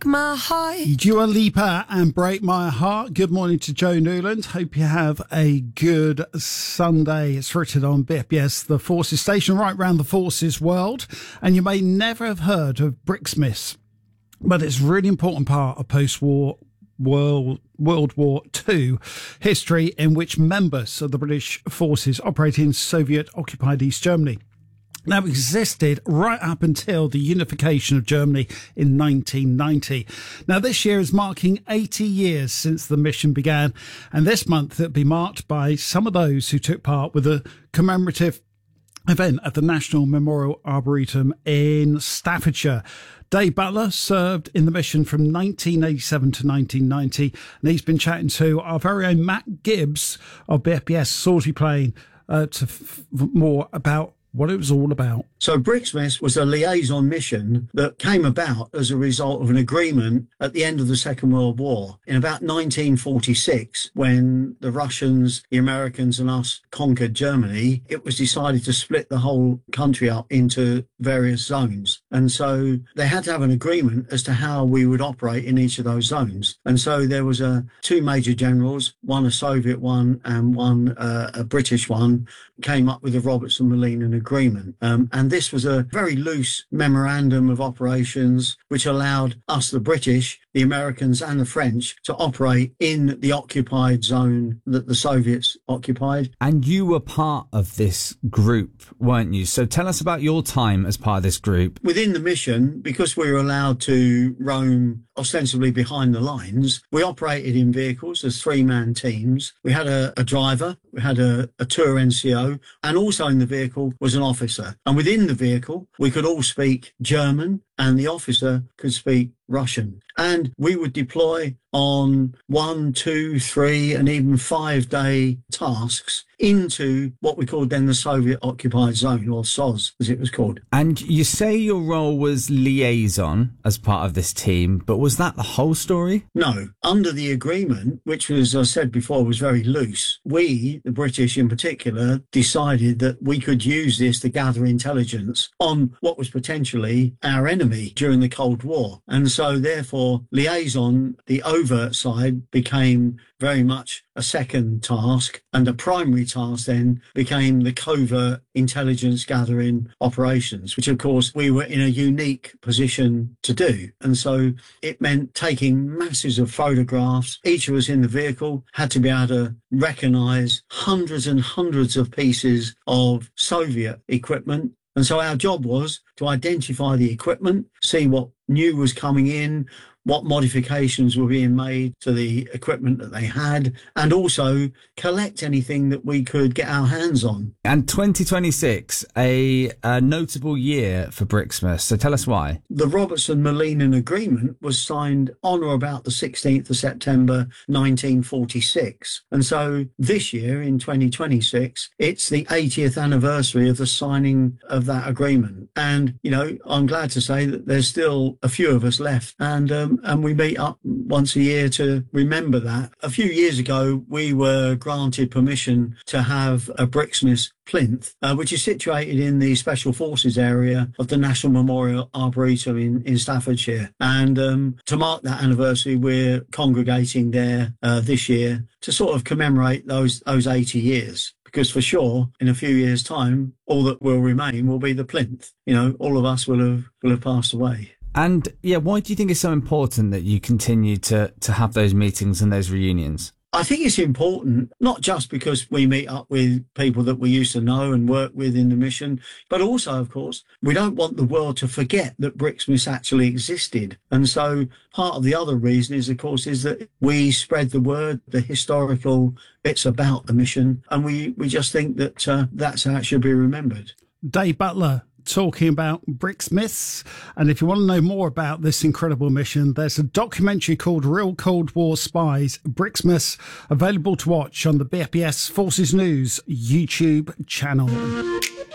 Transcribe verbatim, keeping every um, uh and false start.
My heart. Dua Lipa and Break My Heart. Good morning to Joe Newland. Hope you have a good Sunday. It's written on B P S, the Forces Station, right round the Forces world. And you may never have heard of Bricksmiths, but it's a really important part of post-war World, World War Two history, in which members of the British forces operating in Soviet-occupied East Germany now existed right up until the unification of Germany in nineteen ninety. Now, this year is marking eighty years since the mission began, and this month it'll be marked by some of those who took part with a commemorative event at the National Memorial Arboretum in Staffordshire. Dave Butler served in the mission from nineteen eighty-seven to nineteen ninety, and he's been chatting to our very own Matt Gibbs of B P S Salisbury Plain uh, to f- more about what it was all about. So Bricksmiths was a liaison mission that came about as a result of an agreement at the end of the Second World War in about nineteen forty-six, when the Russians, the Americans and us conquered Germany. It was decided to split the whole country up into various zones. And so they had to have an agreement as to how we would operate in each of those zones. And so there was a two major generals, one a Soviet one and one uh, a British one, came up with the Robertson-Malinen agreement. Um, and this was a very loose memorandum of operations which allowed us, the British, the Americans and the French, to operate in the occupied zone that the Soviets occupied. And you were part of this group, weren't you? So tell us about your time as part of this group. Within the mission, because we were allowed to roam ostensibly behind the lines, we operated in vehicles as three-man teams. We had a, a driver, we had a, a tour N C O, and also in the vehicle was an officer. And within the vehicle, we could all speak German, and the officer could speak Russian. And we would deploy on one, two, three, and even five day tasks into what we called then the Soviet occupied zone, or S O Z as it was called. And you say your role was liaison as part of this team, but was that the whole story? No. Under the agreement, which was, as I said before, was very loose, we, the British in particular, decided that we could use this to gather intelligence on what was potentially our enemy during the Cold War. And so therefore liaison, the overt side, became very much a second task, and the primary task then became the covert intelligence gathering operations, which of course we were in a unique position to do. And so it meant taking masses of photographs. Each of us in the vehicle had to be able to recognise hundreds and hundreds of pieces of Soviet equipment. And so our job was to identify the equipment, see what new was coming in, what modifications were being made to the equipment that they had, and also collect anything that we could get our hands on. And twenty twenty-six, a, a notable year for Bricksmiths. So tell us why. The Robertson-Malinen agreement was signed on or about the sixteenth of September, nineteen forty-six. And so this year, in twenty twenty-six, it's the eightieth anniversary of the signing of that agreement. And, you know, I'm glad to say that there's still a few of us left. And, um, and we meet up once a year to remember that. A few years ago, we were granted permission to have a Bricksmiths plinth, uh, which is situated in the Special Forces area of the National Memorial Arboretum in, in Staffordshire. And um, to mark that anniversary, we're congregating there uh, this year to sort of commemorate those those eighty years. Because for sure, in a few years' time, all that will remain will be the plinth. You know, all of us will have will have passed away. And yeah, why do you think it's so important that you continue to, to have those meetings and those reunions? I think it's important, not just because we meet up with people that we used to know and work with in the mission, but also, of course, we don't want the world to forget that Bricksmiths actually existed. And so part of the other reason is, of course, is that we spread the word, the historical bits about the mission, and we, we just think that uh, that's how it should be remembered. Dave Butler talking about Bricksmiths. And if you want to know more about this incredible mission, there's a documentary called Real Cold War Spies, Bricksmiths, available to watch on the B P S Forces News YouTube channel.